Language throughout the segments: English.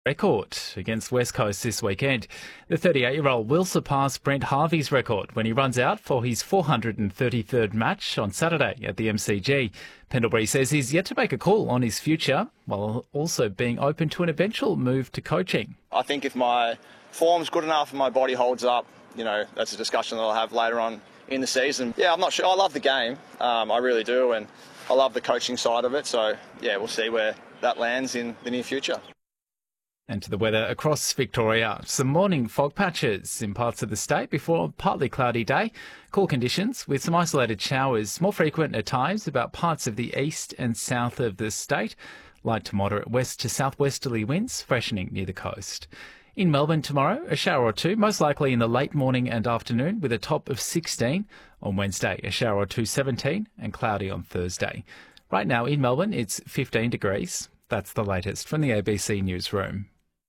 record against West Coast this weekend. The 38-year-old will surpass Brent Harvey's record when he runs out for his 433rd match on Saturday at the MCG. Pendlebury says he's yet to make a call on his future, while also being open to an eventual move to coaching. I think if my form's good enough and my body holds up, that's a discussion that I'll have later on in the season. Yeah, I'm not sure. I love the game. I really do, and I love the coaching side of it. So, yeah, we'll see where that lands in the near future. And to the weather across Victoria. Some morning fog patches in parts of the state before a partly cloudy day. Cool conditions with some isolated showers, more frequent at times about parts of the east and south of the state. Light to moderate west to southwesterly winds freshening near the coast. In Melbourne tomorrow, a shower or two, most likely in the late morning and afternoon with a top of 16. On Wednesday, a shower or two, 17, and cloudy on Thursday. Right now in Melbourne, it's 15 degrees. That's the latest from the ABC Newsroom.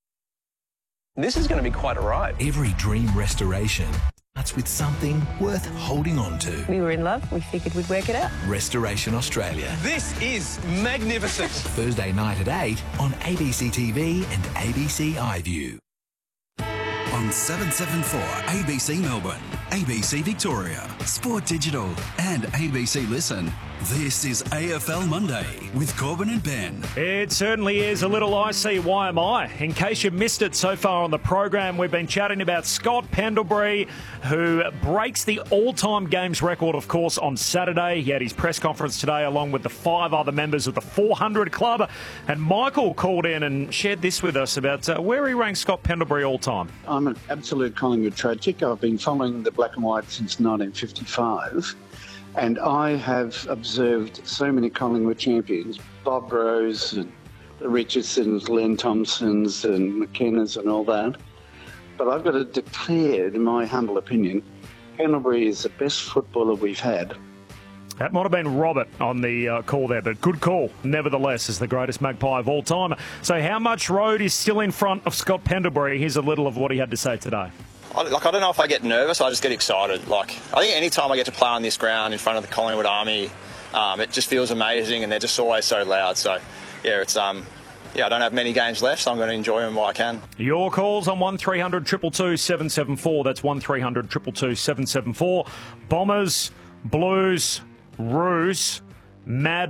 This is going to be quite a ride. Every dream restoration starts with something worth holding on to. We were in love. We figured we'd work it out. Restoration Australia. This is magnificent. Thursday night at 8 on ABC TV and ABC iView. On 774 ABC Melbourne, ABC Victoria, Sport Digital and ABC Listen. This is AFL Monday with Corbin and Ben. It certainly is a little icy. Why am I? In case you missed it so far on the program, we've been chatting about Scott Pendlebury, who breaks the all-time games record, of course, on Saturday. He had his press conference today along with the 5 other members of the 400 Club. And Michael called in and shared this with us about where he ranks Scott Pendlebury all-time. I'm an absolute Collingwood tragic. I've been following the black and white since 1955. And I have observed so many Collingwood champions, Bob Rose and the Richardsons, Len Thompsons and McKennas and all that. But I've got to declare, in my humble opinion, Pendlebury is the best footballer we've had. That might have been Robert on the call there, but good call, nevertheless, as the greatest Magpie of all time. So how much road is still in front of Scott Pendlebury? Here's a little of what he had to say today. I don't know if I get nervous. I just get excited. I think any time I get to play on this ground in front of the Collingwood Army, it just feels amazing, and they're just always so loud. So, yeah, it's I don't have many games left, so I'm going to enjoy them while I can. Your calls on 1300 222 774. That's 1300 222 774. Bombers, Blues, Roos, Mad